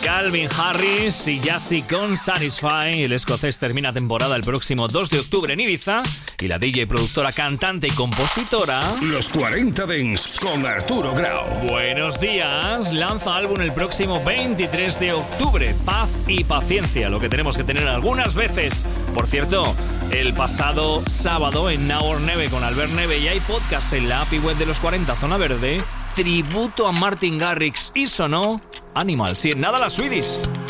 Calvin Harris y Jassy con Satisfy. El escocés termina temporada el próximo 2 de octubre en Ibiza. Y la DJ, productora, cantante y compositora Los 40 Dents con Arturo Grau. Buenos días. Lanza álbum el próximo 23 de octubre. Paz y paciencia, lo que tenemos que tener algunas veces. Por cierto, el pasado sábado en Now or Never con Albert Neve, y hay podcast en la API web de los 40 Zona Verde, tributo a Martin Garrix, y sonó Animal. Si en nada, la Swedish.